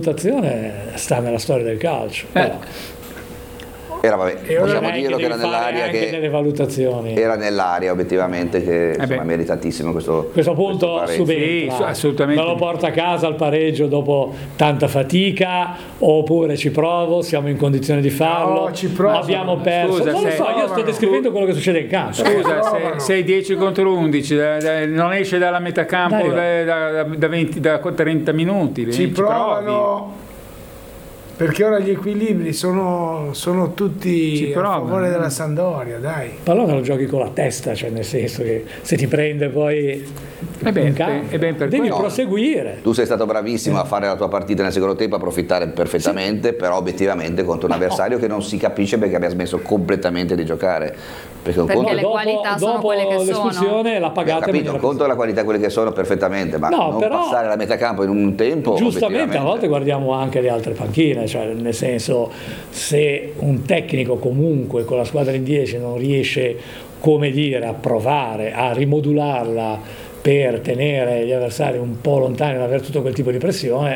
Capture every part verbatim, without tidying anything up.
valutazione sta nella storia del calcio. Eh. Era, vabbè, possiamo dirlo dirlo che era nell'aria, che nelle valutazioni. era nell'aria obiettivamente, che insomma, è meritatissimo questo, questo punto questo subentra. Sì, assolutamente. Non lo porta a casa al pareggio dopo tanta fatica, oppure ci provo, siamo in condizione di farlo, No, ci provano. abbiamo perso. Scusa, non lo se- so, io sto descrivendo quello che succede in campo. Scusa, se provano. sei dieci contro undici, da- da- non esce dalla metà campo Dai, da, da- da venti, da trenta minuti. Ci provi. provano, perché ora gli equilibri sono, sono tutti Ci a provano. favore della Sampdoria, dai. Il pallone lo giochi con la testa, cioè nel senso che se ti prende poi Eh beh, in campo, eh beh, per devi quello- proseguire. Tu sei stato bravissimo a fare la tua partita nel secondo tempo, a approfittare perfettamente, però obiettivamente contro un avversario che non si capisce perché abbia smesso completamente di giocare. Perché un Perché conto, le dopo, qualità sono dopo quelle che sono. l'espulsione l'ha ho pagata. capito, in un conto della qualità quelle che sono perfettamente, ma No, non però- passare la metà campo in un tempo. Giustamente, a obiettivamente. volte guardiamo anche le altre panchine, cioè nel senso, se un tecnico comunque con la squadra in dieci non riesce, come dire, a provare a rimodularla per tenere gli avversari un po' lontani da avere tutto quel tipo di pressione,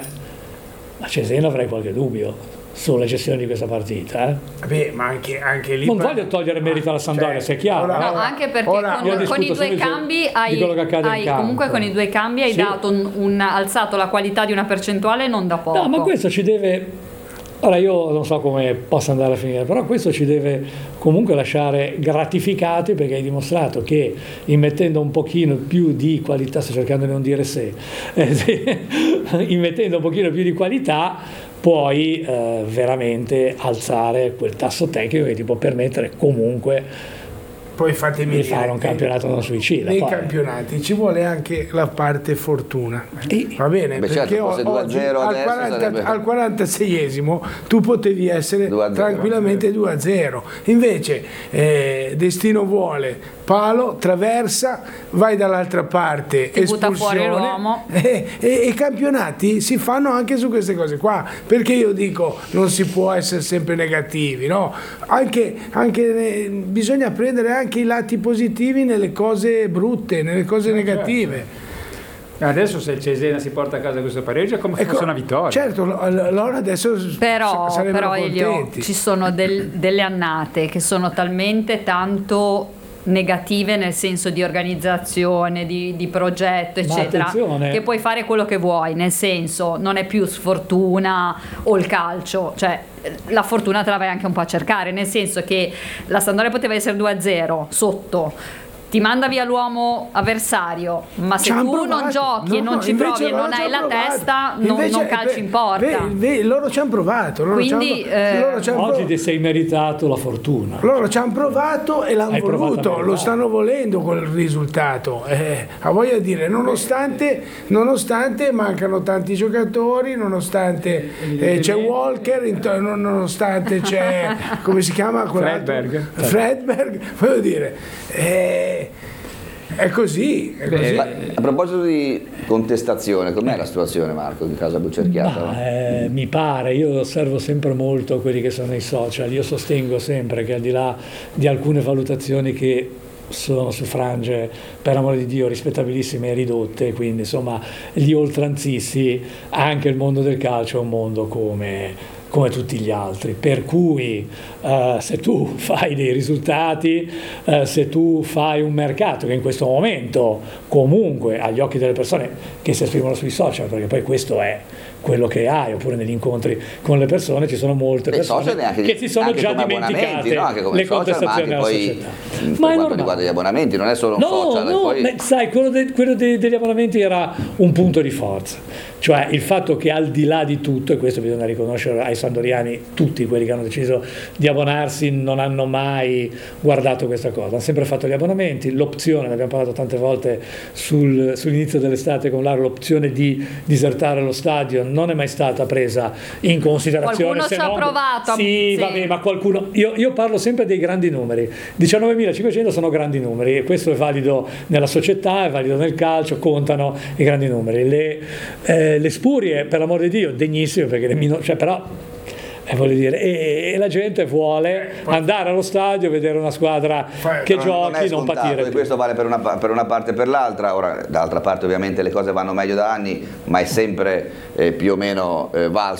a Cesena avrei qualche dubbio sulla gestione di questa partita. eh. Vabbè, ma anche, anche lì... Non voglio togliere merito alla Sampdoria, Cioè, se è chiaro. ora- no? No, anche perché Ora- con, Io con discuto i due sempre cambi di hai, quello che accade in hai- campo. comunque con i due cambi hai Sì. dato un, un- alzato la qualità di una percentuale non da poco. No, ma questo ci deve... Ora io non so come possa andare a finire, però questo ci deve comunque lasciare gratificati, perché hai dimostrato che immettendo un pochino più di qualità, sto cercando di non dire se, eh, se immettendo un pochino più di qualità puoi eh, veramente alzare quel tasso tecnico che ti può permettere comunque Poi fatemi di dire, fare un campionato non suicida. nei poi. campionati ci vuole anche la parte fortuna, E- va bene? Beh, perché certo, fosse o- due a oggi zero al, adesso quaranta sarebbe- al quarantaseiesimo tu potevi essere due a zero. tranquillamente due a zero, invece eh, destino vuole, palo, traversa, vai dall'altra parte, Ti butta espulsione, fuori l'uomo. e, e i campionati si fanno anche su queste cose qua, perché io dico non si può essere sempre negativi, no? Anche, anche eh, bisogna prendere anche i lati positivi nelle cose brutte, nelle cose negative. Adesso se il Cesena si porta a casa questo pareggio è come se Ecco, fosse una vittoria. certo, lo- allora adesso Però, s- sarebbero però Elio, contenti. ci sono del- delle annate che sono talmente tanto negative nel senso di organizzazione, di, di progetto, Ma eccetera, attenzione. che puoi fare quello che vuoi, nel senso non è più sfortuna o il calcio, cioè la fortuna te la vai anche un po' a cercare, nel senso che la Sampdoria poteva essere due a zero sotto, ti manda via l'uomo avversario, ma se Ci han tu non provato. giochi e No, non ci invece provi e loro non ci hai han la provato. testa, non, Invece, non calci beh, in porta. beh, beh, loro ci hanno provato, loro Quindi, ci han- eh, loro ci han Oggi provato. ti sei meritato la fortuna. Loro ci hanno provato e l'hanno Hai provato a voluto, lo meritare. stanno volendo quel risultato. Eh, a voglia di dire, nonostante, nonostante mancano tanti giocatori, nonostante eh, c'è Walker, int- non- nonostante c'è, come si chiama? quell'altro? Fredberg. Fredberg, voglio dire, eh, è così. È così. Ma a proposito di contestazione, com'è la situazione, Marco, in casa Bucerchiata? Ma, eh, mi pare, io osservo sempre molto quelli che sono nei social, io sostengo sempre che al di là di alcune valutazioni che sono su frange, per amore di Dio, rispettabilissime e ridotte, quindi insomma gli oltranzisti, anche il mondo del calcio è un mondo come come tutti gli altri, per cui eh, se tu fai dei risultati, eh, se tu fai un mercato che in questo momento comunque agli occhi delle persone che si esprimono sui social, perché poi questo è quello che hai, oppure negli incontri con le persone ci sono molte Beh, persone social neanche- che si sono anche già come dimenticate abbonamenti, no? Anche come le social, ma contestazioni anche della poi, società. per Ma è quanto normale. riguarda gli abbonamenti, non è solo un No, social. no, poi... beh, sai, quello, de- quello de- degli abbonamenti era un punto di forza, cioè il fatto che al di là di tutto, e questo bisogna riconoscere ai sandoriani, tutti quelli che hanno deciso di abbonarsi non hanno mai guardato questa cosa, hanno sempre fatto gli abbonamenti, l'opzione, ne abbiamo parlato tante volte sul, sull'inizio dell'estate con l'A R, l'opzione di disertare lo stadio non è mai stata presa in considerazione. Qualcuno se ci ha non- provato, Sì, sì. vabbè, ma qualcuno, io, io parlo sempre dei grandi numeri, diciannovemilacinquecento sono grandi numeri e questo è valido nella società, è valido nel calcio, contano i grandi numeri. Le, eh, le spurie, per l'amor di Dio, degnissime, perché le mino- cioè, però eh, voglio dire, e, e la gente vuole andare allo stadio, vedere una squadra che Non- giochi, non, è non scontato, patire e più. questo vale per una, pa- per una parte e per l'altra. Ora, dall'altra parte ovviamente le cose vanno meglio da anni, ma è sempre eh, più o meno eh, valso